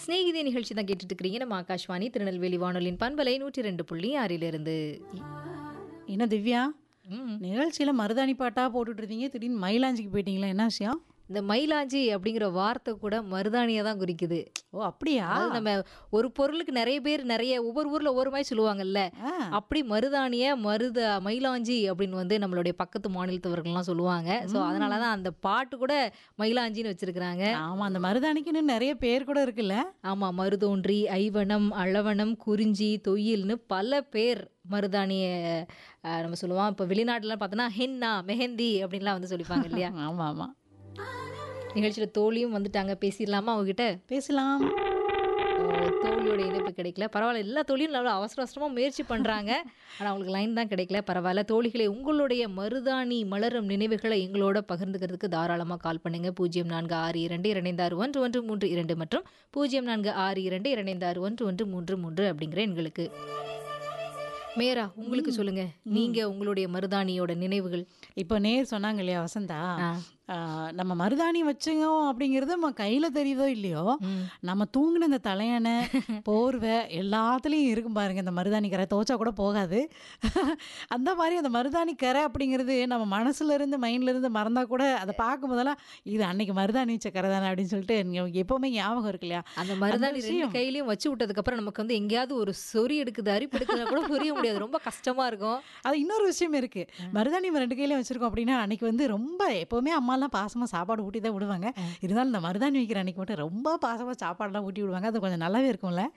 சிநேகிதி நிகழ்ச்சி தான் கேட்டுட்டு இருக்கிறீங்க. நம்ம ஆகாஷ்வாணி திருநெல்வேலி வானொலியின் பண்பலை 102.6 என்ன திவ்யா, ம் நிகழ்ச்சியில மருதாணி பாட்டா போட்டுட்டு இருந்தீங்க, திடீர்னு மயிலாஞ்சிக்கு போயிட்டீங்களா? என்ன விஷயம்? இந்த மயிலாஞ்சி அப்படிங்கிற வார்த்தை கூட மருதாணியை தான் குறிக்குது. ஓ அப்படியா? அதாவது நம்ம ஒரு பொருளுக்கு நிறைய பேர் நிறைய ஒவ்வொரு ஊர்ல ஒவ்வொரு மாதிரி சொல்லுவாங்கல்ல. ஆ, அப்படி மயிலாஞ்சி அப்படின்னு வந்து நம்மளுடைய பக்கத்து மாநிலத்தவர்கள்லாம் சொல்லுவாங்க. ஸோ அதனால தான் அந்த பாட்டு கூட மயிலாஞ்சின்னு வச்சிருக்கிறாங்க. ஆமா, அந்த மருதாணிக்குன்னு நிறைய பேர் கூட இருக்குல்ல. ஆமா, மருதோன்றி, ஐவனம், அளவனம், குறிஞ்சி, தொய்யில்னு பல பேர் மருதாணிய நம்ம சொல்லுவோம். இப்போ வெளிநாட்டுலாம் பார்த்தோன்னா ஹென்னா, மெஹந்தி அப்படின்லாம் வந்து சொல்லிப்பாங்க இல்லையா? ஆமா ஆமா, நிகழ்ச்சியில் தோழியும் வந்துட்டாங்க. பேசிடலாமா அவங்ககிட்ட? பேசலாம். தோழியோட இணைப்பு கிடைக்கல. பரவாயில்ல, எல்லா தோழியும் நல்லா அவசர அவசரமாக முயற்சி பண்ணுறாங்க. ஆனால் அவங்களுக்கு லைன் தான் கிடைக்கல. பரவாயில்ல. தோழிகளே, உங்களுடைய மருதாணி மலரும் நினைவுகளை எங்களோட பகிர்ந்துக்கிறதுக்கு தாராளமாக கால் பண்ணுங்க. 0462261132 மற்றும் 0462261133 அப்படிங்கிற எங்களுக்கு. மேரா, உங்களுக்கு சொல்லுங்க. நீங்க உங்களுடைய மருதாணியோட நினைவுகள். இப்போ நேர் சொன்னாங்க இல்லையா வசந்தா, ஆ. நம்ம மருதாணி வச்சுங்க அப்படிங்கிறது நம்ம கையில் தெரியுதோ இல்லையோ, ம். நம்ம தூங்கின இந்த தலையணை, போர்வை எல்லாத்துலேயும் இருக்கும் பாருங்க இந்த மருதாணி கரை. துவைச்சா கூட போகாது. அந்த மாதிரி அந்த மருதாணி கரை அப்படிங்கிறது நம்ம மனசுல இருந்து மைண்ட்ல இருந்து மறந்தா கூட அதை பார்க்கும் போதெல்லாம் இது அன்னைக்கு மருதாணி வச்ச கரை தானே அப்படின்னு சொல்லிட்டு எப்பவுமே ஞாபகம் இருக்கு இல்லையா? அந்த மருதாணி ரெண்டு விஷயம். கையிலயும் வச்சு விட்டதுக்கு அப்புறம் நமக்கு வந்து எங்கேயாவது ஒரு சொறி எடுக்குது, அரிப்பு எடுக்குதுன்னா கூட புரிய முடியாது. ரொம்ப கஷ்டமா இருக்கும். அது இன்னொரு விஷயம் இருக்கு. மருதாணி நம்ம 2 கையிலயும் வச்சிருக்கோம் அப்படின்னா அன்னைக்கு வந்து ரொம்ப எப்பவுமே அம்மாலாம் பாசமா சாப்பாடு ஊட்டி தான் விடுவாங்க. இருந்தாலும் இந்த மருதாணி வைக்கிற அன்னைக்கு மட்டும் ரொம்ப பாசமா சாப்பாடுலாம் ஊட்டி விடுவாங்க. அது கொஞ்சம் நல்லாவே இருக்கும்ல.